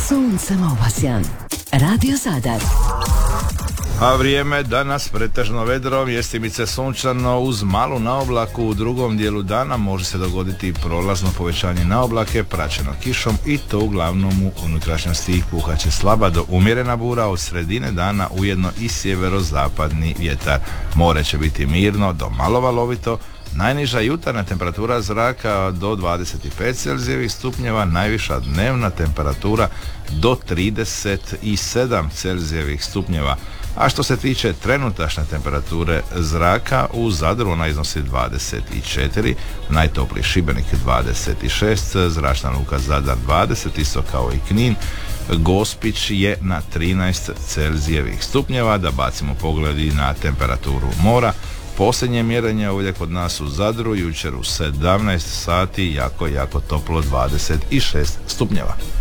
Suncem obasjan. Radio Zadar. A vrijeme danas pretežno vedro, mjestimice sunčano uz malu naoblaku. U drugom dijelu dana može se dogoditi prolazno povećanje naoblake praćeno kišom i to uglavnom u unutrašnjosti. Puhaće slaba do umjerena bura, od sredine dana ujedno i sjeverozapadni vjetar. More će biti mirno do malo valovito. Najniža jutarnja temperatura zraka do 25 celzijevih stupnjeva, najviša dnevna temperatura do 37 celzijevih stupnjeva. A što se tiče trenutačne temperature zraka, u Zadru ona iznosi 24, najtopliji Šibenik 26, zračna luka Zadar 20, isto kao i Knin. Gospić je na 13 celzijevih stupnjeva. Da bacimo pogled i na temperaturu mora. Posljednje mjerenje ovdje kod nas u Zadru jučer u 17 sati, jako toplo, 26 stupnjeva.